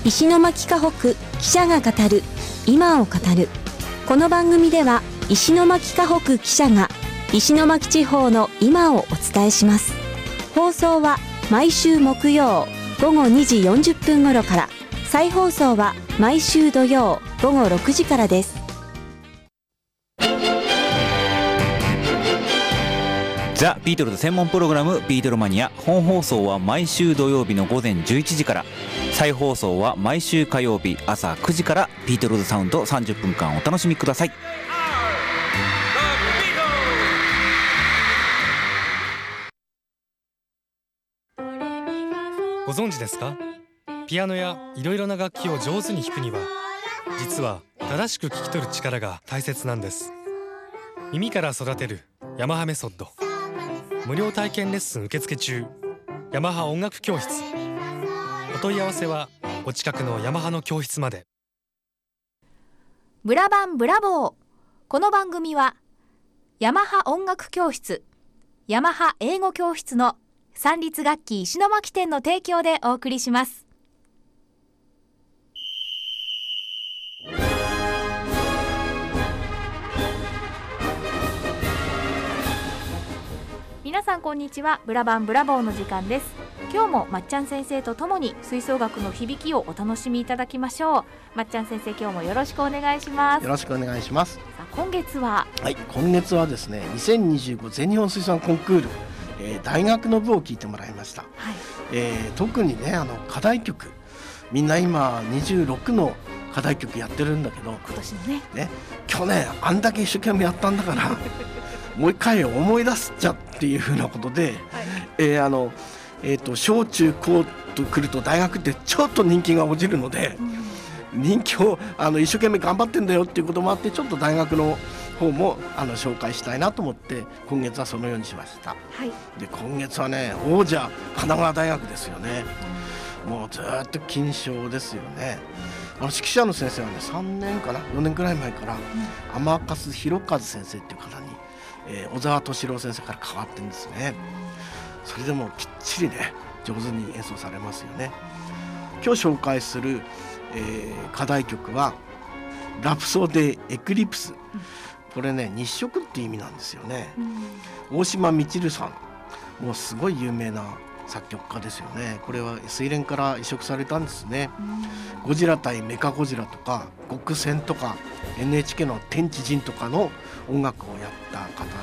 石巻河北記者が語る今を語る。この番組では石巻河北記者が石巻地方の今をお伝えします。放送は毎週木曜午後2時40分頃から、再放送は毎週土曜午後6時からです。 ザ・ビートルズ専門プログラムビートルマニア。本放送は毎週土曜日の午前11時から、再放送は毎週火曜日朝9時から。ビートルズサウンド30分間お楽しみください。 ご存知ですか？ピアノやいろいろな楽器を上手に弾くには、実は正しく聞き取る力が大切なんです。耳から育てるヤマハメソッド。無料体験レッスン受付中。ヤマハ音楽教室。お問い合わせはお近くのヤマハの教室まで。 ブラバンブラボー。この番組はヤマハ音楽教室、ヤマハ英語教室の三立楽器石巻店の提供でお送りします。皆さんこんにちは。ブラバンブラボーの時間です。今日もまっちゃん先生とともに吹奏楽の響きをお楽しみいただきましょう。まっちゃん先生、今日もよろしくお願いします。 よろしくお願いします。 今月は今月はですね、2025全日本吹奏楽コンクール、大学の部を聞いてもらいました。特にね、課題曲、みんな今26の課題曲やってるんだけど、 今年のね、 去年あんだけ一生懸命やったんだからもう一回思い出すっちゃっていうふうなことで、小中高と来ると大学ってちょっと人気が落ちるので、人気を一生懸命頑張ってんだよっていうこともあって、ちょっと大学の方も紹介したいなと思って、今月はそのようにしました。で、今月はね、王者神奈川大学ですよね。もうずっと金賞ですよね。指揮者の先生はね、3年かな4年くらい前から、天粕弘和先生っていう方に、小沢敏郎先生から変わってるんですね。それでもきっちりね、上手に演奏されますよね。今日紹介する、課題曲はラプソデーエクリプス。これね、日食って意味なんですよね。大島みちるさん、もうすごい有名な作曲家ですよね。これは水蓮から移植されたんですね。ゴジラ対メカゴジラとか極戦とか NHK の天地人とかの音楽をやった方